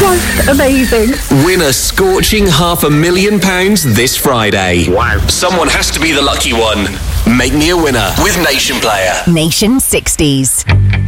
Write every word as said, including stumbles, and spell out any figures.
was amazing. Win a scorching half a million pounds this Friday. Wow. Someone has to be the lucky one. Make me a winner with Nation Player. Nation sixties.